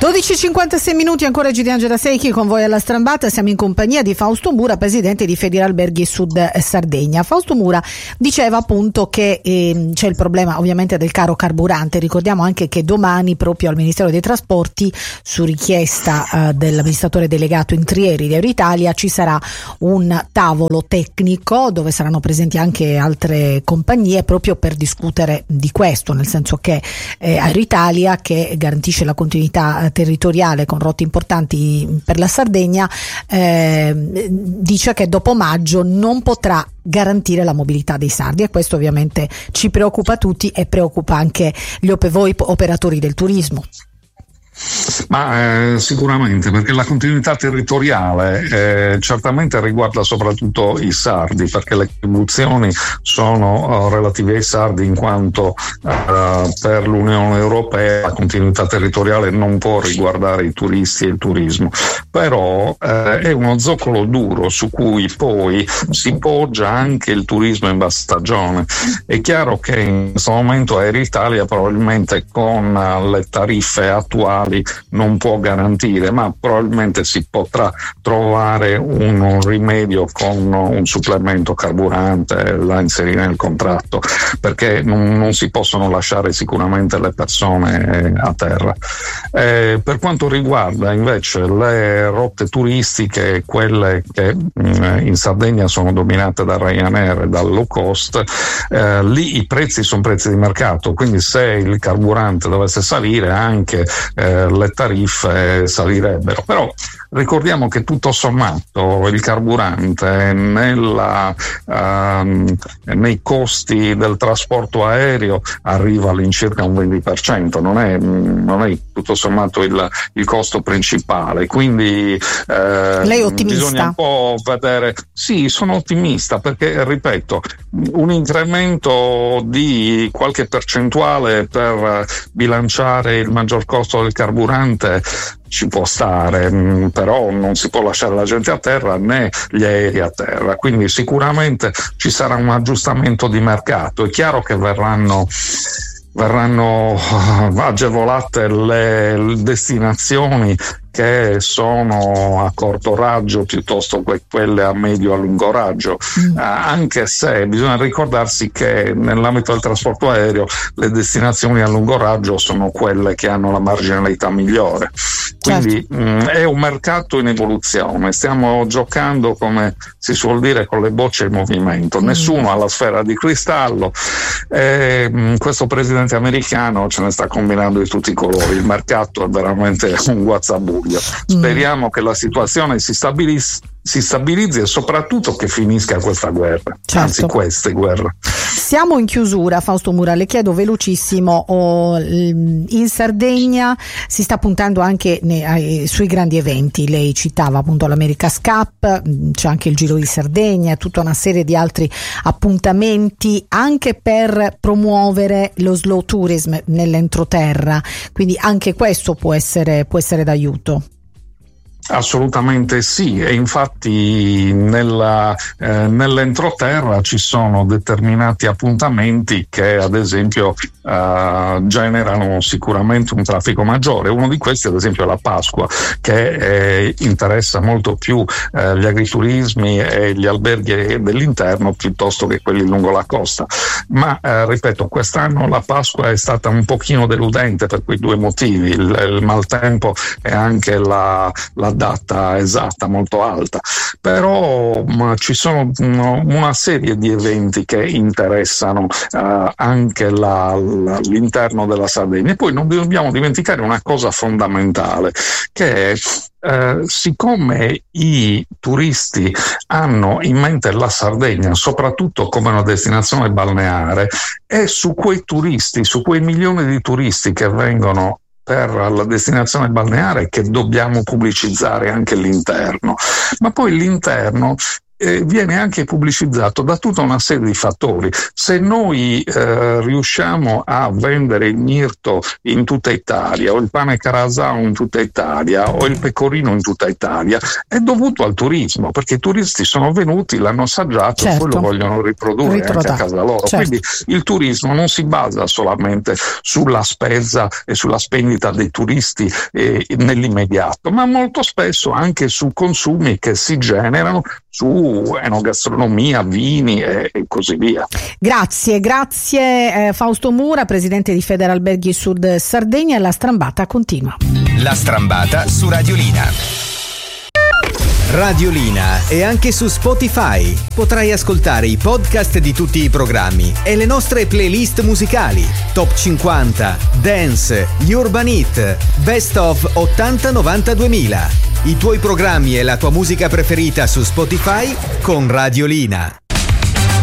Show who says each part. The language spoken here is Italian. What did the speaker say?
Speaker 1: 12:56 minuti ancora. Giri Angela Secchi con voi alla Strambata. Siamo in compagnia di Fausto Mura, presidente di Federalberghi Sud Sardegna. Fausto Mura diceva appunto che c'è il problema ovviamente del caro carburante. Ricordiamo anche che domani proprio al Ministero dei Trasporti, su richiesta dell'amministratore delegato Intrieri di Euritalia, ci sarà un tavolo tecnico dove saranno presenti anche altre compagnie proprio per discutere di questo, nel senso che Euritalia, che garantisce la continuità territoriale con rotte importanti per la Sardegna, dice che dopo maggio non potrà garantire la mobilità dei sardi, e questo ovviamente ci preoccupa tutti e preoccupa anche voi operatori del turismo.
Speaker 2: Ma sicuramente, perché la continuità territoriale certamente riguarda soprattutto i sardi, perché le contribuzioni sono relative ai sardi, in quanto per l'Unione Europea la continuità territoriale non può riguardare i turisti e il turismo, però è uno zoccolo duro su cui poi si poggia anche il turismo in bassa stagione. È chiaro che in questo momento Air Italia probabilmente con le tariffe attuali non può garantire, ma probabilmente si potrà trovare un rimedio con un supplemento carburante da inserire nel contratto, perché non si possono lasciare sicuramente le persone a terra. Per quanto riguarda invece le rotte turistiche, quelle che in Sardegna sono dominate da Ryanair e dal low cost, lì i prezzi sono prezzi di mercato, quindi se il carburante dovesse salire anche le tariffe salirebbero. Però ricordiamo che tutto sommato il carburante nei costi del trasporto aereo arriva all'incirca un 20%, non è tutto sommato il costo principale, quindi
Speaker 1: lei è ottimista?
Speaker 2: Bisogna un po' vedere. Sì, sono ottimista, perché ripeto, un incremento di qualche percentuale per bilanciare il maggior costo del carburante ci può stare, però non si può lasciare la gente a terra né gli aerei a terra, quindi sicuramente ci sarà un aggiustamento di mercato. È chiaro che verranno agevolate le destinazioni che sono a corto raggio piuttosto che quelle a medio e a lungo raggio, anche se bisogna ricordarsi che nell'ambito del trasporto aereo le destinazioni a lungo raggio sono quelle che hanno la marginalità migliore. Quindi è un mercato in evoluzione, stiamo giocando, come si suol dire, con le bocce in movimento. Nessuno ha la sfera di cristallo, questo presidente americano ce ne sta combinando di tutti i colori. Il mercato è veramente un guazzabuglio. Speriamo che la situazione si stabilizzi e soprattutto che finisca questa guerra, anzi queste guerre.
Speaker 1: Siamo in chiusura. Fausto Mura, le chiedo velocissimo, in Sardegna si sta puntando anche sui grandi eventi. Lei citava appunto l'America's Cup, c'è anche il Giro di Sardegna, tutta una serie di altri appuntamenti anche per promuovere lo slow tourism nell'entroterra, quindi anche questo può essere d'aiuto.
Speaker 2: Assolutamente sì, e infatti nell'entroterra ci sono determinati appuntamenti che ad esempio generano sicuramente un traffico maggiore. Uno di questi ad esempio è la Pasqua, che interessa molto più gli agriturismi e gli alberghi dell'interno piuttosto che quelli lungo la costa, ma ripeto, quest'anno la Pasqua è stata un pochino deludente per quei due motivi: il maltempo e anche la data esatta molto alta, però ci sono una serie di eventi che interessano anche l'interno della Sardegna. E poi non dobbiamo dimenticare una cosa fondamentale, che è siccome i turisti hanno in mente la Sardegna soprattutto come una destinazione balneare, e su quei turisti, su quei milioni di turisti che vengono per la destinazione balneare, che dobbiamo pubblicizzare anche l'interno. Ma poi l'interno viene anche pubblicizzato da tutta una serie di fattori. Se noi riusciamo a vendere il mirto in tutta Italia, o il pane carasau in tutta Italia, o il pecorino in tutta Italia, è dovuto al turismo, perché i turisti sono venuti, l'hanno assaggiato,
Speaker 1: certo,
Speaker 2: poi lo vogliono riprodurre anche a casa loro.
Speaker 1: Certo.
Speaker 2: Quindi il turismo non si basa solamente sulla spesa e sulla spendita dei turisti nell'immediato, ma molto spesso anche su consumi che si generano su enogastronomia, vini e così via.
Speaker 1: Grazie Fausto Mura, presidente di Federalberghi Sud Sardegna. La strambata continua.
Speaker 3: La strambata su Radiolina. Radiolina è anche su Spotify. Potrai ascoltare i podcast di tutti i programmi e le nostre playlist musicali: Top 50, Dance, Urban Hit, Best of 80-90-2000. I tuoi programmi e la tua musica preferita su Spotify con Radiolina.